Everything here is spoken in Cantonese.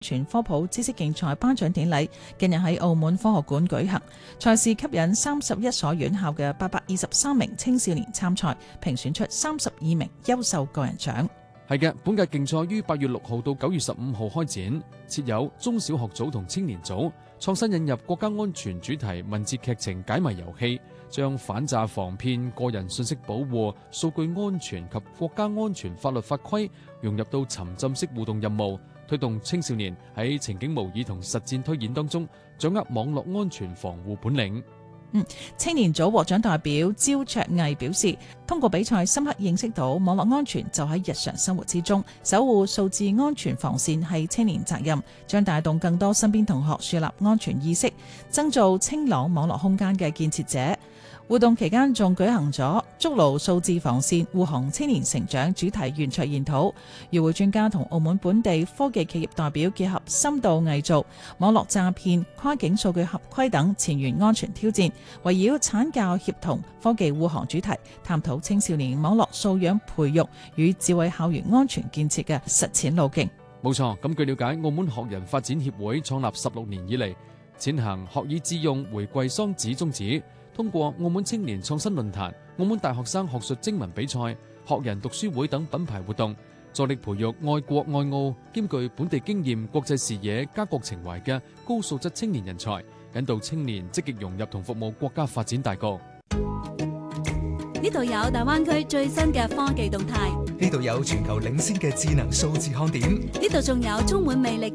全科普知識競賽頒獎典禮近日喺澳門科學館舉行，賽事吸引31所院校嘅823名青少年參賽，評選出32名優秀個人獎。 係嘅，本屆競賽於8月6號到9月15號開展，設有中小學組同青年組，創新引入國家安全主題文字劇情解謎遊戲，將反詐防騙、個人信息保護、數據安全及國家安全法律法規融入到沉浸式互動任務，推動青少年喺情景模擬同實戰推演當中掌握網絡安全防護本領。 青年組獲獎代表焦卓毅表示，通過比賽深刻認識到網絡安全就喺日常生活之中，守護數字安全防線係青年責任，將帶動更多身邊同學樹立安全意識，增造清朗網絡空間嘅建設者。活動期間仲舉行咗築牢數字防線護航青年成長主題圓桌研討，與會專家同澳門本地科技企業代表結合深度偽造、網絡詐騙、跨境數據合規等前沿安全挑戰，圍繞產教協同科技護航主題，探討青少年網絡素養培育與智慧校園安全建設嘅實踐路徑。 冇錯，咁據了解，澳門學人發展協會創立16年以嚟，踐行學以致用、回饋桑梓宗旨。通過澳門青年創新論壇、澳門大學生學術徵文比賽、學人讀書會等品牌活動，助力培育愛國愛澳、兼具本地經驗、國際視野、家國情懷嘅高素質青年人才，引導青年積極融入同服務國家發展大局。 呢度有大灣區最新嘅科技動態， 呢度有全球領先嘅智能數字看點， 呢度仲有充滿魅力